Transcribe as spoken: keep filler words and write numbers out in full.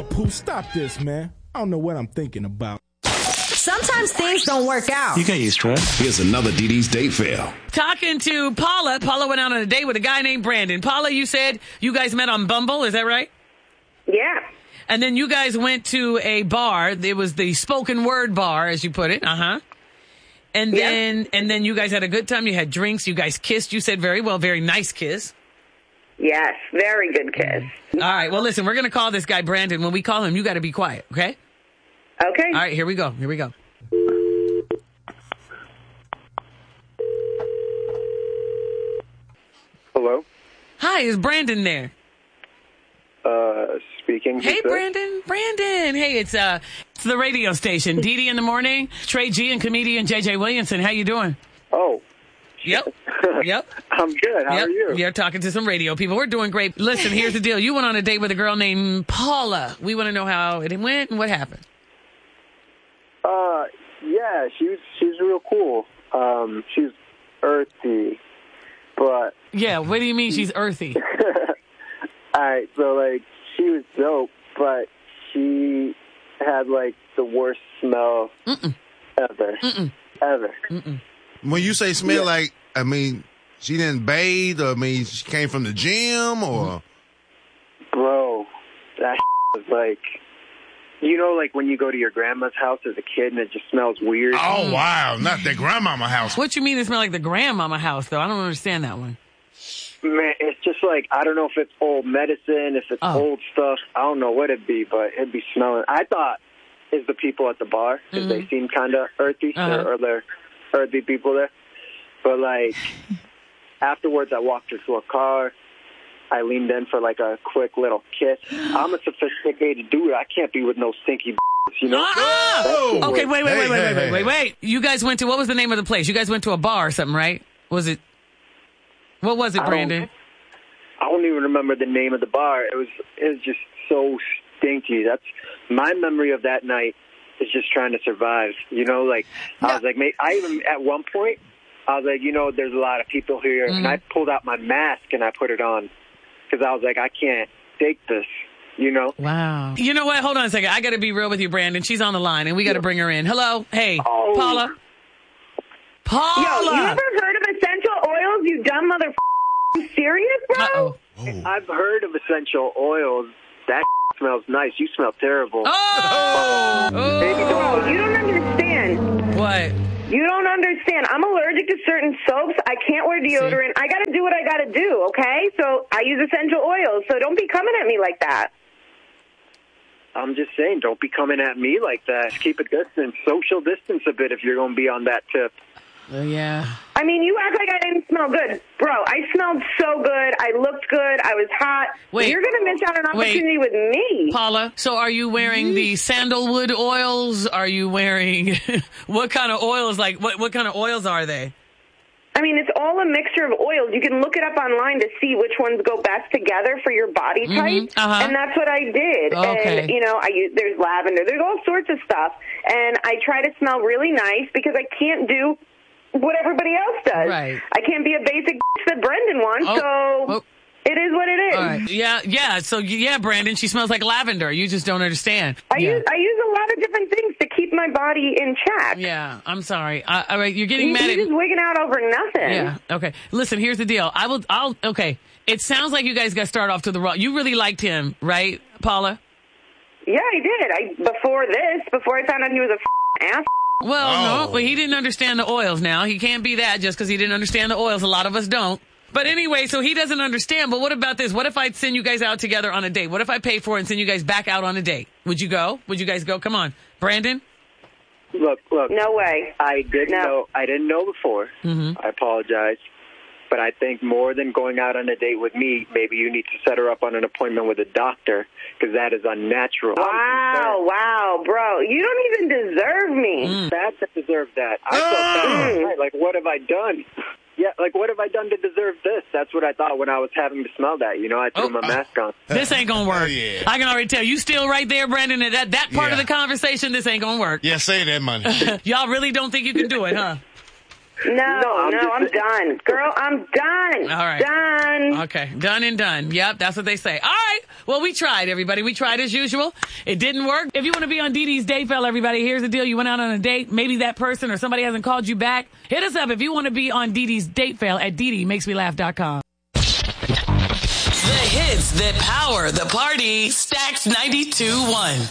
up, Pooh. Stop this, man. I don't know what I'm thinking about. Sometimes things don't work out. You get used to it. Here's another Dee Dee's date fail. Talking to Paula. Paula went out on a date with a guy named Brandon. Paula, you said you guys met on Bumble. Is that right? Yeah. And then you guys went to a bar. It was the spoken word bar, as you put it. Uh-huh. And then, Yep. and then you guys had a good time. You had drinks. You guys kissed. You said very well, very nice kiss. Yes, very good kiss. All right. Well, listen, we're going to call this guy Brandon. When we call him, you got to be quiet, okay? Okay. All right, here we go. Here we go. Hello? Hi, is Brandon there? Uh, speaking. Hey, Who's this? Brandon. Brandon. Hey, it's uh, it's the radio station. Dee Dee in the morning. Trey G and comedian J J Williamson. How you doing? Oh. Yep. Yep. I'm good. How yep. are you? You're talking to some radio people. We're doing great. Listen, here's the deal. You went on a date with a girl named Paula. We want to know how it went and what happened. Uh, yeah, she's she's real cool. Um, she's earthy, but Yeah, what do you mean she's earthy? all right. So like, she was dope, but she had like the worst smell Mm-mm. ever, Mm-mm. ever. Mm-mm. When you say smell Yeah. like, I mean, she didn't bathe, or I mean, she came from the gym, or Bro, that was like, you know, like when you go to your grandma's house as a kid and it just smells weird. oh wow, not the grandmama house. What you mean it smelled like the grandmama house, though? I don't understand that one. Man, it's just like, I don't know if it's old medicine, if it's Oh. old stuff. I don't know what it'd be, but it'd be smelling. I thought it's the people at the bar, because they seem kind of earthy, Uh-huh. or, or they're earthy people there. But, like, afterwards I walked her to a car. I leaned in for, like, a quick little kiss. I'm a sophisticated dude. I can't be with no stinky you know? Ah! That's the Okay, word. wait, wait, Hey, wait, wait, hey, wait, wait, hey. wait, wait. You guys went to, what was the name of the place? You guys went to a bar or something, right? Was it, what was it, I don't- Brandon? I don't even remember the name of the bar. It was it was just so stinky. That's my memory of that night is just trying to survive. You know, like I was like, mate, I even at one point I was like, you know, there's a lot of people here, and I pulled out my mask and I put it on because I was like, I can't take this. You know? Wow. You know what? Hold on a second. I got to be real with you, Brandon. She's on the line, and we got to bring her in. Hello? Hey, Oh. Paula? Paula! Yo, you ever heard of essential oils, you dumb mother? You serious, bro? Uh-oh. I've heard of essential oils. That smells nice. You smell terrible. Oh! Baby, don't Bro, you don't understand. What? You don't understand. I'm allergic to certain soaps. I can't wear deodorant. I got to do what I got to do, okay? So I use essential oils. So don't be coming at me like that. I'm just saying, don't be coming at me like that. Keep a distance. Social distance a bit if you're going to be on that tip. Uh, yeah. I mean, you act like I didn't smell good. Bro, I smelled so good. I looked good. I was hot. Wait. You're going to miss out on an Wait. opportunity with me. Paula, so are you wearing the sandalwood oils? Are you wearing, what kind of oils, like, what, what kind of oils are they? I mean, it's all a mixture of oils. You can look it up online to see which ones go best together for your body type, uh-huh. and that's what I did. Okay. And, you know, I use, there's lavender. There's all sorts of stuff, and I try to smell really nice because I can't do what everybody else does. Right. I can't be a basic that Brendan wants, Oh. so Oh. it is what it is. All right. Yeah, yeah. So, yeah, Brandon, she smells like lavender. You just don't understand. I yeah. use I use a lot of different things to keep my body in check. Yeah, I'm sorry. I, all right, you're getting You, mad you're at just wigging out over nothing. Yeah. Okay. Listen, here's the deal. I will. I'll. Okay. It sounds like you guys got started off to the wrong. You really liked him, right, Paula? Yeah, I did. I before this, before I found out he was a f- ass. Well, Oh. no, but he didn't understand the oils. Now he can't be that just because he didn't understand the oils. A lot of us don't. But anyway, so he doesn't understand. But what about this? What if I send you guys out together on a date? What if I pay for it and send you guys back out on a date? Would you go? Would you guys go? Come on, Brandon. Look, look. No way. I didn't No. know. I didn't know before. Mm-hmm. I apologize. But I think more than going out on a date with me, maybe you need to set her up on an appointment with a doctor because that is unnatural. Wow, wow, bro. You don't even deserve me. Bad to deserve that. I felt bad. Mm. Right, like, what have I done? Yeah, like, what have I done to deserve this? That's what I thought when I was having to smell that. You know, I threw Oh, my mask on. This ain't gonna work. Yeah. I can already tell. You still right there, Brandon. At that that part of Yeah. the conversation, this ain't gonna work. Yeah, say that money. Y'all really don't think you can do it, huh? No, no, I'm, no, I'm done. Girl, I'm done. All right. Done. Okay. Done and done. Yep. That's what they say. All right. Well, we tried, everybody. We tried as usual. It didn't work. If you want to be on Dee Dee's Date Fail, everybody, here's the deal. You went out on a date. Maybe that person or somebody hasn't called you back. Hit us up if you want to be on Dee Dee's Date Fail at Dee Dee Makes Me Laugh dot com. The hits that power the party. Stacks ninety-two point one.